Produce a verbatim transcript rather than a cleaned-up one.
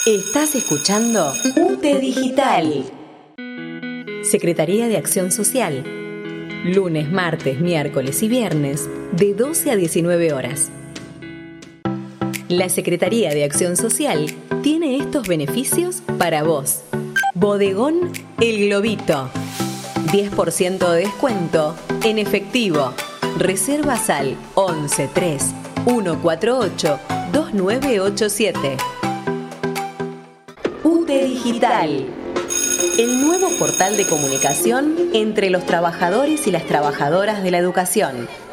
Estás escuchando U T E Digital. Secretaría de Acción Social. Lunes, martes, miércoles y viernes de doce a diecinueve horas. La Secretaría de Acción Social tiene estos beneficios para vos. Bodegón El Globito. diez por ciento de descuento en efectivo. Reservas al once tres uno cuatro ocho dos nueve ocho siete. U T E Digital. El nuevo portal de comunicación entre los trabajadores y las trabajadoras de la educación.